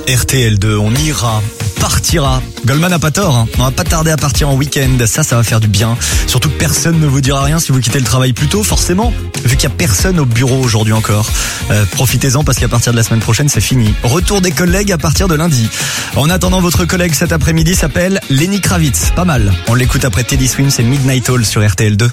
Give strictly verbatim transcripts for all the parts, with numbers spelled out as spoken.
R T L deux, on ira, partira. Goldman n'a pas tort, hein. On va pas tarder à partir en week-end. Ça, ça va faire du bien. Surtout que personne ne vous dira rien si vous quittez le travail plus tôt, forcément. Vu qu'il y a personne au bureau aujourd'hui encore. Euh, profitez-en parce qu'à partir de la semaine prochaine, c'est fini. Retour des collègues à partir de lundi. En attendant, votre collègue cet après-midi s'appelle Lenny Kravitz. Pas mal. On l'écoute après Teddy Swims et Midnight Oil sur R T L deux.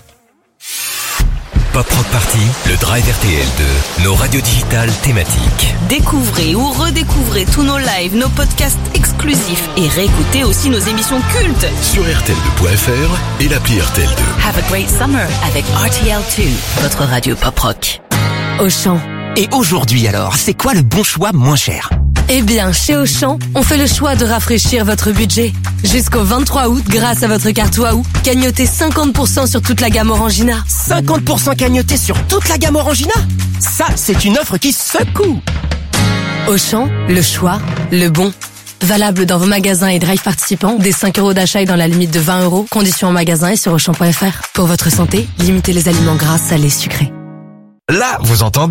Pop Rock Party, le Drive R T L deux, nos radios digitales thématiques. Découvrez ou redécouvrez tous nos lives, nos podcasts exclusifs et réécoutez aussi nos émissions cultes sur R T L deux point F R et l'appli R T L deux. Have a great summer avec R T L deux, votre radio pop rock. Auchan. Et aujourd'hui alors, c'est quoi le bon choix moins cher ? Eh bien, chez Auchan, on fait le choix de rafraîchir votre budget. Jusqu'au vingt-trois août, grâce à votre carte Waouh, cagnotez cinquante pour cent sur toute la gamme Orangina. cinquante pour cent cagnoté sur toute la gamme Orangina ? Ça, c'est une offre qui secoue. Auchan, le choix, le bon. Valable dans vos magasins et drive participants, des cinq euros d'achat et dans la limite de vingt euros. Conditions en magasin et sur Auchan point F R. Pour votre santé, limitez les aliments gras, salés, sucrés. Là, vous entendez ?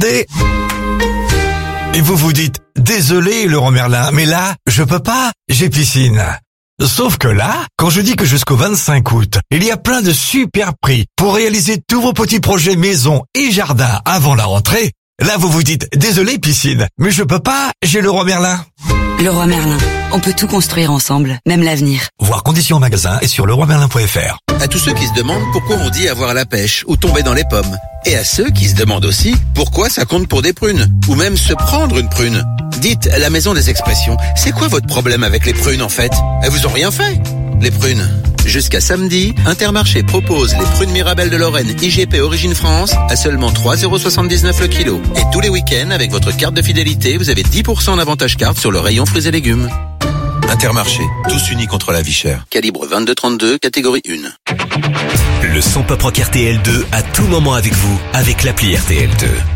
Et vous vous dites, désolé Laurent Merlin, mais là, je peux pas, j'ai piscine. Sauf que là, quand je dis que jusqu'au vingt-cinq août, il y a plein de super prix pour réaliser tous vos petits projets maison et jardin avant la rentrée, là vous vous dites, désolé piscine, mais je peux pas, j'ai Leroy Merlin. Leroy Merlin, on peut tout construire ensemble, même l'avenir. Voir conditions en magasin et sur leroy merlin point F R. À tous ceux qui se demandent pourquoi on dit avoir la pêche ou tomber dans les pommes. Et à ceux qui se demandent aussi pourquoi ça compte pour des prunes, ou même se prendre une prune. Dites à la maison des expressions, c'est quoi votre problème avec les prunes en fait ? Elles vous ont rien fait ? Les prunes. Jusqu'à samedi, Intermarché propose les prunes Mirabelle de Lorraine I G P Origine France à seulement trois euros soixante-dix-neuf le kilo. Et tous les week-ends, avec votre carte de fidélité, vous avez dix pour cent d'avantage carte sur le rayon fruits et légumes. Intermarché, tous unis contre la vie chère. Calibre vingt-deux trente-deux, catégorie un. Le son Pop Rock R T L deux à tout moment avec vous, avec l'appli R T L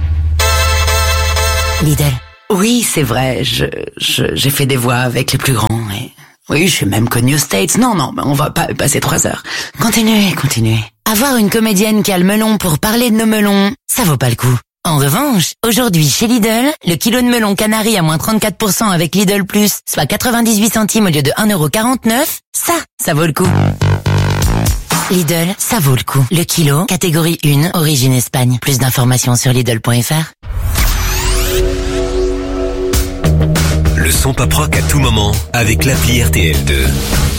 deux. Lidl. Oui, c'est vrai, je, je, j'ai fait des voix avec les plus grands et... Oui, je suis même connu aux States. Non, non, on va pas passer trois heures. Continuez, continuez. Avoir une comédienne qui a le melon pour parler de nos melons, ça vaut pas le coup. En revanche, aujourd'hui chez Lidl, le kilo de melon Canary à moins trente-quatre pour cent avec Lidl Plus, soit quatre-vingt-dix-huit centimes au lieu de un euro quarante-neuf, ça, ça vaut le coup. Lidl, ça vaut le coup. Le kilo, catégorie un, origine Espagne. Plus d'informations sur Lidl point F R. Le son Pop Rock à tout moment avec l'appli R T L deux.